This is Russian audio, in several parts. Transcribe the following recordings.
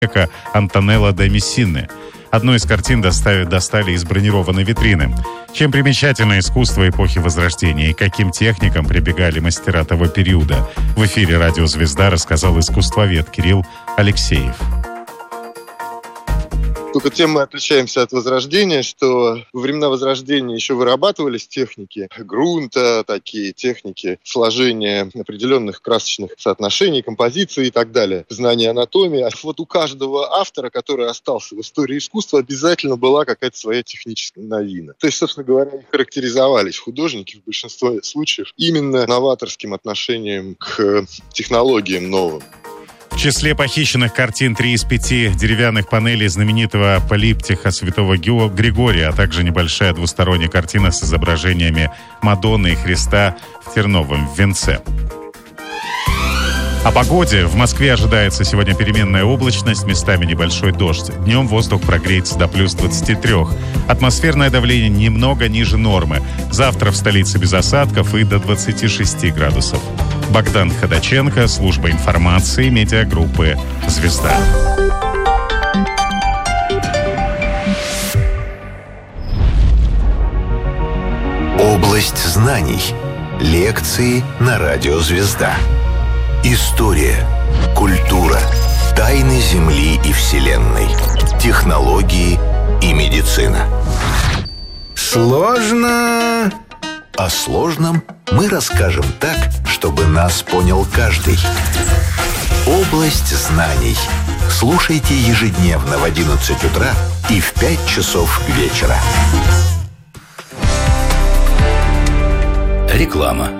Антонелло де Мессины. Одну из картин достали из бронированной витрины. Чем примечательно искусство эпохи Возрождения и каким техникам прибегали мастера того периода, в эфире «Радио Звезда» рассказал искусствовед Кирилл Алексеев. Только тем мы отличаемся от Возрождения, что во времена Возрождения еще вырабатывались техники грунта, такие техники сложения определенных красочных соотношений, композиций и так далее, знания анатомии. А вот у каждого автора, который остался в истории искусства, обязательно была какая-то своя техническая новина. То есть, собственно говоря, характеризовались художники в большинстве случаев именно новаторским отношением к технологиям новым. В числе похищенных картин 3 из 5 деревянных панелей знаменитого полиптиха святого Григория, а также небольшая двусторонняя картина с изображениями Мадонны и Христа в терновом венце. О погоде. В Москве ожидается сегодня переменная облачность, местами небольшой дождь. Днем воздух прогреется до плюс 23. Атмосферное давление немного ниже нормы. Завтра в столице без осадков и до 26 градусов. Богдан Ходаченко, служба информации, медиагруппы «Звезда». Область знаний. Лекции на радио «Звезда». История, культура, тайны Земли и Вселенной, технологии и медицина. Сложно. О сложном мы расскажем так, чтобы нас понял каждый. Область знаний. Слушайте ежедневно в 11 утра и в 5 часов вечера. Реклама.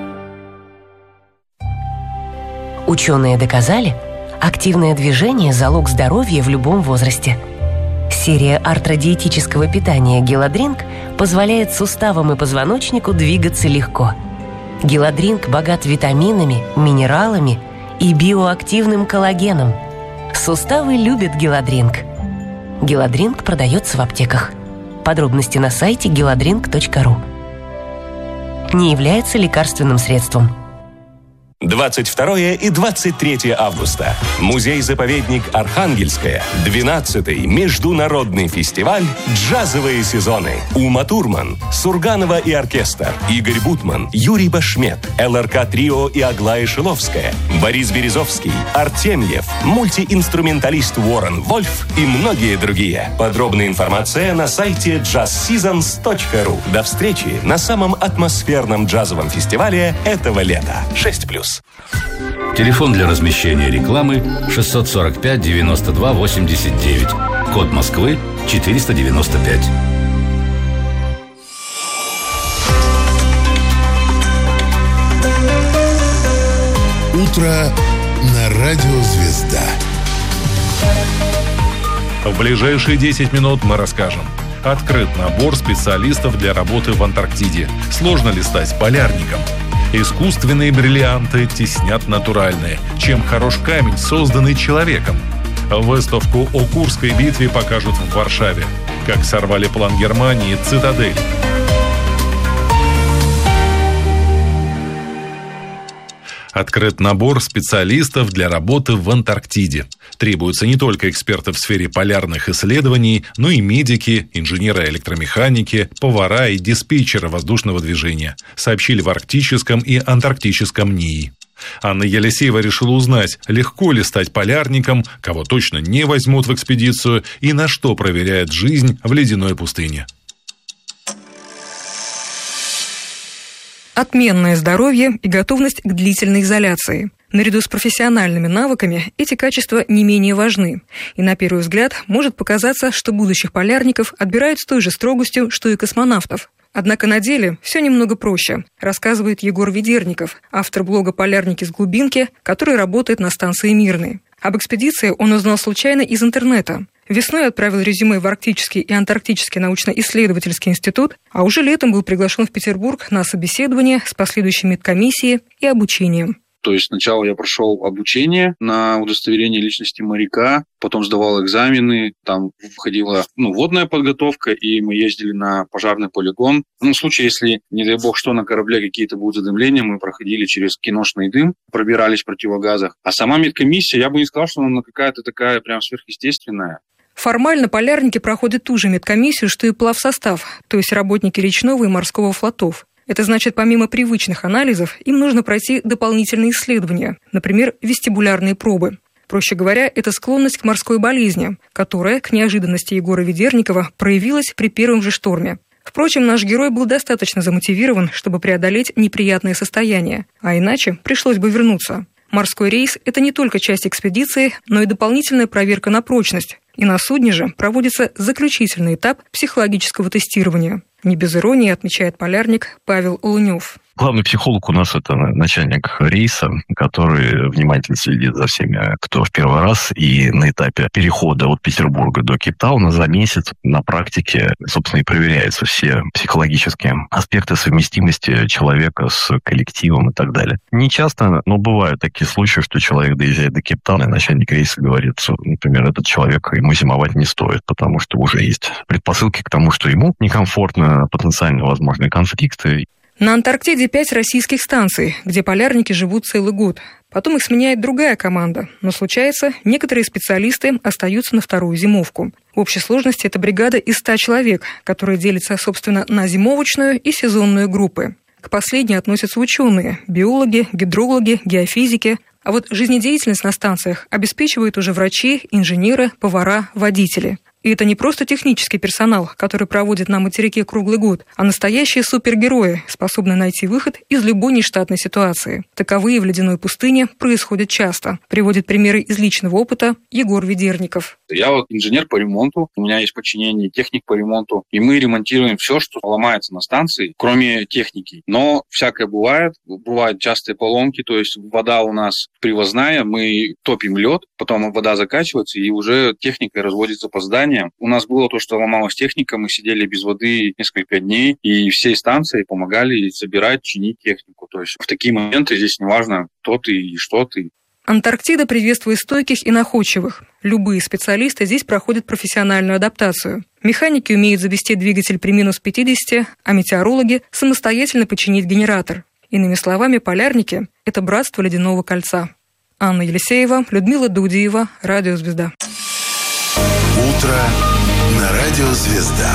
Ученые доказали, активное движение – залог здоровья в любом возрасте. Серия артродиетического питания «Геладринк» позволяет суставам и позвоночнику двигаться легко. «Геладринк» богат витаминами, минералами и биоактивным коллагеном. Суставы любят «Геладринк». «Геладринк» продается в аптеках. Подробности на сайте geladrink.ru. Не является лекарственным средством. 22 и 23 августа. Музей-заповедник Архангельская. 12-й международный фестиваль «Джазовые сезоны». Ума Турман, Сурганова и оркестр, Игорь Бутман, Юрий Башмет, ЛРК Трио и Аглая Шиловская, Борис Березовский, Артемьев, мультиинструменталист Уоррен Вольф и многие другие. Подробная информация на сайте jazzseasons.ru. До встречи на самом атмосферном джазовом фестивале этого лета. 6+. Телефон для размещения рекламы 645 92 89. Код Москвы 495. Утро на радио «Звезда». В ближайшие 10 минут мы расскажем. Открыт набор специалистов для работы в Антарктиде. Сложно ли стать полярником? Искусственные бриллианты теснят натуральные. Чем хорош камень, созданный человеком? Выставку о Курской битве покажут в Варшаве. Как сорвали план Германии «Цитадель». Открыт набор специалистов для работы в Антарктиде. Требуются не только эксперты в сфере полярных исследований, но и медики, инженеры электромеханики, повара и диспетчеры воздушного движения, сообщили в Арктическом и Антарктическом НИИ. Анна Елисеева решила узнать, легко ли стать полярником, кого точно не возьмут в экспедицию и на что проверяет жизнь в ледяной пустыне. Отменное здоровье и готовность к длительной изоляции. Наряду с профессиональными навыками эти качества не менее важны. И на первый взгляд может показаться, что будущих полярников отбирают с той же строгостью, что и космонавтов. Однако на деле все немного проще, рассказывает Егор Ведерников, автор блога «Полярники с глубинки», который работает на станции «Мирный». Об экспедиции он узнал случайно из интернета. Весной отправил резюме в Арктический и Антарктический научно-исследовательский институт, а уже летом был приглашен в Петербург на собеседование с последующей медкомиссией и обучением. То есть сначала я прошел обучение на удостоверение личности моряка, потом сдавал экзамены, там входила водная подготовка, и мы ездили на пожарный полигон. В случае, если, не дай бог, что на корабле какие-то будут задымления, мы проходили через киношный дым, пробирались в противогазах. А сама медкомиссия, я бы не сказал, что она какая-то такая прям сверхъестественная. Формально полярники проходят ту же медкомиссию, что и плавсостав, то есть работники речного и морского флотов. Это значит, помимо привычных анализов, им нужно пройти дополнительные исследования, например, вестибулярные пробы. Проще говоря, это склонность к морской болезни, которая, к неожиданности Егора Ведерникова, проявилась при первом же шторме. Впрочем, наш герой был достаточно замотивирован, чтобы преодолеть неприятное состояние, а иначе пришлось бы вернуться. Морской рейс – это не только часть экспедиции, но и дополнительная проверка на прочность. И на судне же проводится заключительный этап психологического тестирования. Не без иронии отмечает полярник Павел Лунев. Главный психолог у нас – это начальник рейса, который внимательно следит за всеми, кто в первый раз, и на этапе перехода от Петербурга до Кейптауна за месяц на практике, собственно, и проверяются все психологические аспекты совместимости человека с коллективом и так далее. Не часто, но бывают такие случаи, что человек доезжает до Кейптауна, и начальник рейса говорит, что, например, этот человек, ему зимовать не стоит, потому что уже есть предпосылки к тому, что ему некомфортно, потенциально возможные конфликты. На Антарктиде 5 российских станций, где полярники живут целый год. Потом их сменяет другая команда. Но случается, некоторые специалисты остаются на вторую зимовку. В общей сложности это бригада из 100 человек, которая делится, собственно, на зимовочную и сезонную группы. К последней относятся ученые – биологи, гидрологи, геофизики. А вот жизнедеятельность на станциях обеспечивают уже врачи, инженеры, повара, водители. И это не просто технический персонал, который проводит на материке круглый год, а настоящие супергерои, способные найти выход из любой нештатной ситуации. Таковые в ледяной пустыне происходят часто. Приводит примеры из личного опыта Егор Ведерников. Я инженер по ремонту, у меня есть подчинение, техник по ремонту, и мы ремонтируем все, что ломается на станции, кроме техники. Но всякое бывает, бывают частые поломки, то есть вода у нас привозная, мы топим лед, потом вода закачивается, и уже техника разводится по зданию. У нас было то, что ломалась техника, мы сидели без воды несколько дней, и всей станции помогали собирать, чинить технику. То есть в такие моменты здесь не важно, кто ты и что ты. Антарктида приветствует стойких и находчивых. Любые специалисты здесь проходят профессиональную адаптацию. Механики умеют завести двигатель при минус 50, а метеорологи самостоятельно починить генератор. Иными словами, полярники – это братство ледяного кольца. Анна Елисеева, Людмила Дудиева, Радио «Звезда». Утро на Радио «Звезда».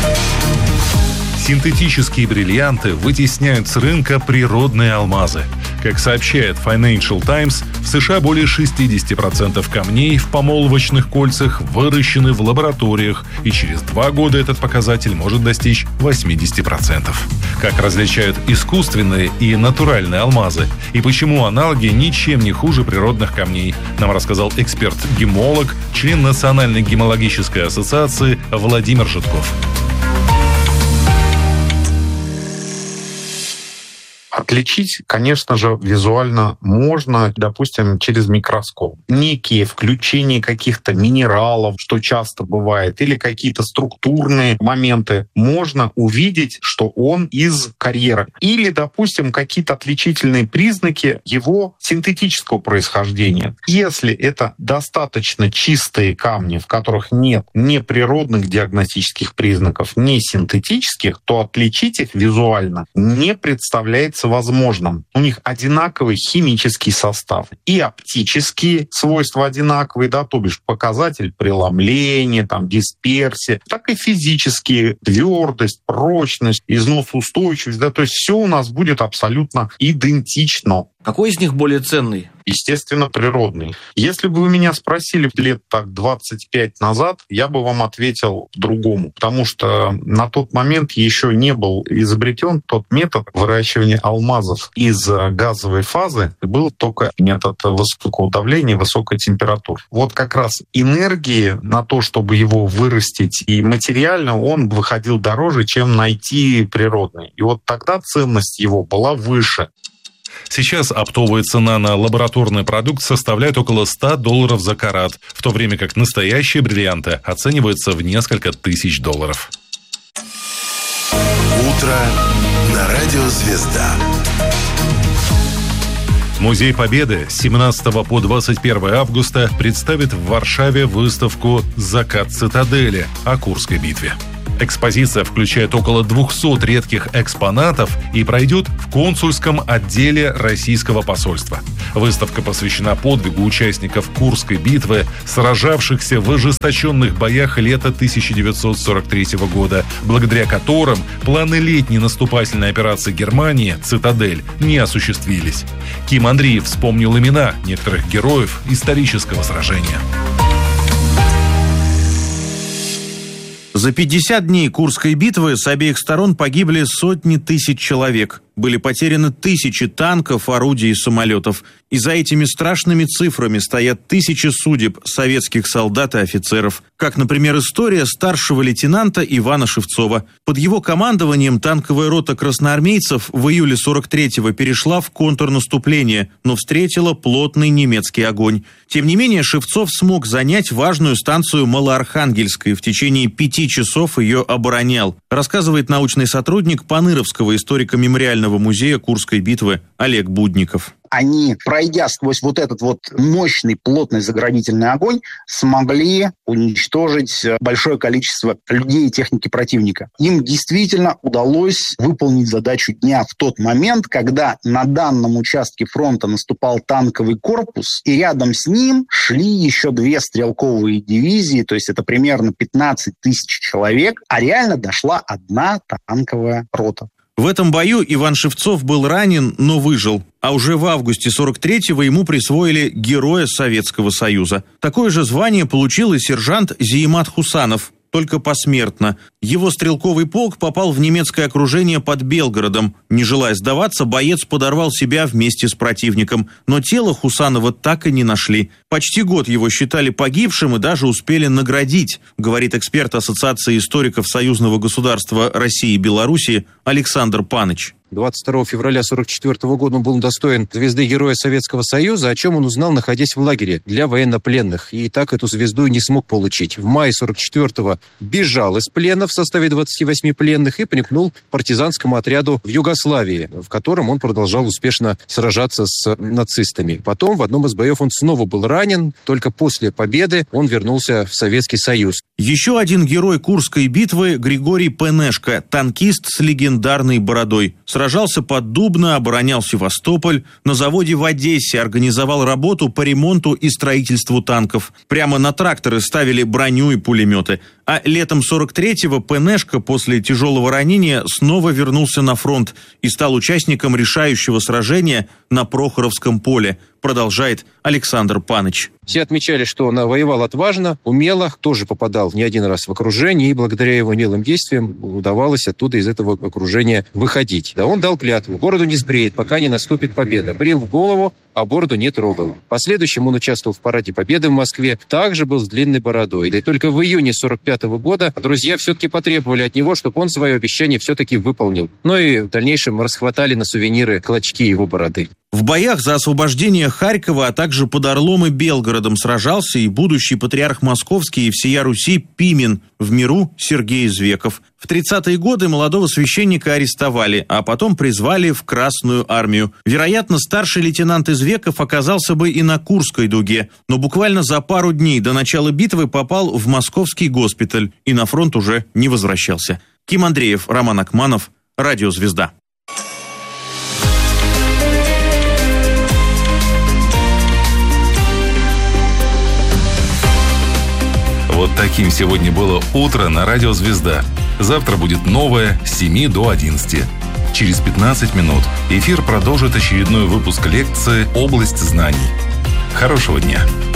Синтетические бриллианты вытесняют с рынка природные алмазы. Как сообщает Financial Times, в США более 60% камней в помолвочных кольцах выращены в лабораториях, и через 2 года этот показатель может достичь 80%. Как различают искусственные и натуральные алмазы, и почему аналоги ничем не хуже природных камней, нам рассказал эксперт-гемолог, член Национальной гемологической ассоциации Владимир Житков. Отличить, конечно же, визуально можно, допустим, через микроскоп. Некие включения каких-то минералов, что часто бывает, или какие-то структурные моменты, можно увидеть, что он из карьера. Или, допустим, какие-то отличительные признаки его синтетического происхождения. Если это достаточно чистые камни, в которых нет ни природных диагностических признаков, ни синтетических, то отличить их визуально не представляется возможным. У них одинаковый химический состав. И оптические свойства одинаковые, да, то бишь показатель преломления, дисперсия, так и физические, твердость, прочность, износоустойчивость, да, то есть все у нас будет абсолютно идентично. Какой из них более ценный? Естественно, природный. Если бы вы меня спросили лет 25 назад, я бы вам ответил по-другому, потому что на тот момент еще не был изобретен тот метод выращивания алмазов из газовой фазы, был только метод высокого давления, высокой температуры. Вот как раз энергии на то, чтобы его вырастить, и материально он выходил дороже, чем найти природный. И вот тогда ценность его была выше. Сейчас оптовая цена на лабораторный продукт составляет около $100 за карат, в то время как настоящие бриллианты оцениваются в несколько тысяч долларов. Утро на Радио «Звезда». Музей Победы с 17 по 21 августа представит в Варшаве выставку «Закат цитадели» о Курской битве. Экспозиция включает около 200 редких экспонатов и пройдет в консульском отделе российского посольства. Выставка посвящена подвигу участников Курской битвы, сражавшихся в ожесточенных боях лета 1943 года, благодаря которым планы летней наступательной операции Германии «Цитадель» не осуществились. Ким Андреев вспомнил имена некоторых героев исторического сражения. За 50 дней Курской битвы с обеих сторон погибли сотни тысяч человек. Были потеряны тысячи танков, орудий и самолетов. И за этими страшными цифрами стоят тысячи судеб советских солдат и офицеров. Как, например, история старшего лейтенанта Ивана Шевцова. Под его командованием танковая рота красноармейцев в июле 43-го перешла в контрнаступление, но встретила плотный немецкий огонь. Тем не менее, Шевцов смог занять важную станцию Малоархангельской. В течение 5 часов ее оборонял, рассказывает научный сотрудник Паныровского историко-мемориального музея Курской битвы Олег Будников. Они, пройдя сквозь вот этот вот мощный, плотный заградительный огонь, смогли уничтожить большое количество людей и техники противника. Им действительно удалось выполнить задачу дня в тот момент, когда на данном участке фронта наступал танковый корпус, и рядом с ним шли еще 2 стрелковые дивизии, то есть это примерно 15 тысяч человек, а реально дошла 1 танковая рота. В этом бою Иван Шевцов был ранен, но выжил. А уже в августе 43-го ему присвоили Героя Советского Союза. Такое же звание получил и сержант Зиимат Хусанов, только посмертно. Его стрелковый полк попал в немецкое окружение под Белгородом. Не желая сдаваться, боец подорвал себя вместе с противником. Но тело Хусанова так и не нашли. Почти год его считали погибшим и даже успели наградить, говорит эксперт Ассоциации историков союзного государства России и Белоруссии Александр Паныч. 22 февраля 1944 года он был удостоен звезды Героя Советского Союза, о чем он узнал, находясь в лагере для военнопленных. И так эту звезду и не смог получить. В мае 1944-го бежал из плена в составе 28 пленных и примкнул к партизанскому отряду в Югославии, в котором он продолжал успешно сражаться с нацистами. Потом в одном из боев он снова был ранен. Только после победы он вернулся в Советский Союз. Еще один герой Курской битвы – Григорий Пенешко, танкист с легендарной бородой. Сражался под Дубно, оборонял Севастополь, на заводе в Одессе организовал работу по ремонту и строительству танков. Прямо на тракторы ставили броню и пулеметы. А летом 43-го Пенешко после тяжелого ранения снова вернулся на фронт и стал участником решающего сражения на Прохоровском поле, продолжает Александр Паныч. Все отмечали, что он воевал отважно, умело, тоже попадал не один раз в окружение, и благодаря его умелым действиям удавалось оттуда, из этого окружения, выходить. Да, он дал клятву: бороду не сбреет, пока не наступит победа. Брил в голову, а бороду не трогал. В последующем он участвовал в параде Победы в Москве, также был с длинной бородой. И только в июне 1945 года друзья все-таки потребовали от него, чтобы он свое обещание все-таки выполнил. Ну и в дальнейшем расхватали на сувениры клочки его бороды. В боях за освобождение Харькова, а также под Орлом и Белгородом сражался и будущий патриарх Московский и всея Руси Пимен, в миру Сергей Извеков. В 30-е годы молодого священника арестовали, а потом призвали в Красную армию. Вероятно, старший лейтенант Извеков оказался бы и на Курской дуге, но буквально за пару дней до начала битвы попал в московский госпиталь и на фронт уже не возвращался. Ким Андреев, Роман Акманов, Радио Звезда. Вот таким сегодня было утро на Радио Звезда. Завтра будет новое с 7 до 11. Через 15 минут эфир продолжит очередной выпуск лекции «Область знаний». Хорошего дня!